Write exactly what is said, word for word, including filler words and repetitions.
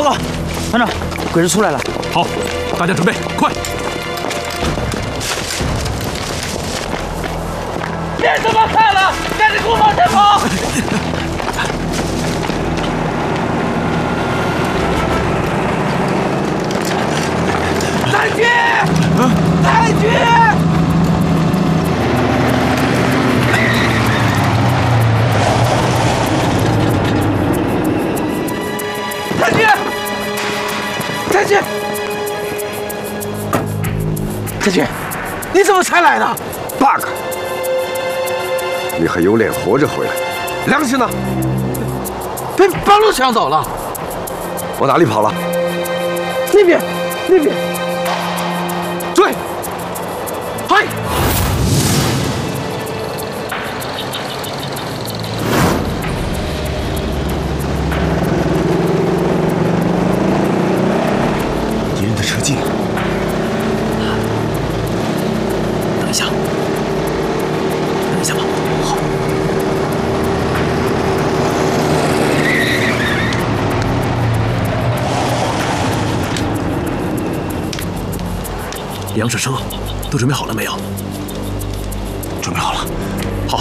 报告，团长，鬼子出来了。 好，大家准备，快！ 别他妈看了，赶紧给我往前跑！太君，太君！太君，太君，太君，你怎么才来的 ？bug， 你还有脸活着回来？ 粮食呢？被八路抢走了。 往哪里跑了？ 那边，那边。追！嗨！ 敌人的车近了。 等一下，等一下吧。好。 粮食车都准备好了没有？ 准备好了。 好，